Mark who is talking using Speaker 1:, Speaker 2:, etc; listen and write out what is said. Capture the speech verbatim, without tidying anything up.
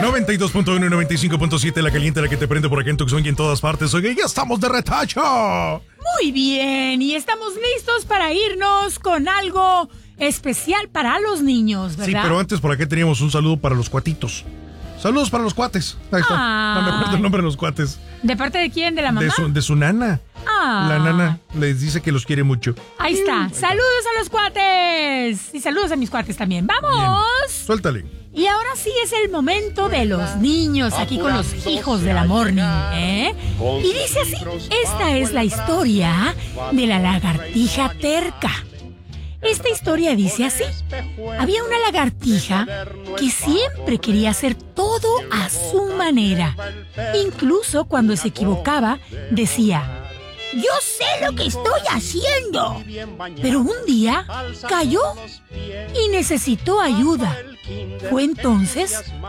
Speaker 1: noventa y dos punto uno y noventa y cinco punto siete, la caliente, la que te prende por aquí en Tucson y en todas partes. Oye, ya estamos de retacho.
Speaker 2: Muy bien, y estamos listos para irnos con algo especial para los niños, ¿verdad?
Speaker 1: Sí, pero antes por aquí teníamos un saludo para los cuatitos. Saludos para los cuates. Ahí está. No me acuerdo el nombre de los cuates.
Speaker 2: ¿De parte de quién? ¿De la mamá?
Speaker 1: De su, de su nana.
Speaker 2: Ah.
Speaker 1: La nana les dice que los quiere mucho.
Speaker 2: Ahí está. Saludos a los cuates. Y saludos a mis cuates también. ¡Vamos!
Speaker 1: Bien. Suéltale.
Speaker 2: Y ahora sí es el momento de los niños aquí con los hijos de la morning, ¿eh? Y dice así, esta es la historia de la lagartija terca. Esta historia dice así, había una lagartija que siempre quería hacer todo a su manera. Incluso cuando se equivocaba, decía, yo sé lo que estoy haciendo. Pero un día cayó y necesitó ayuda. Fue entonces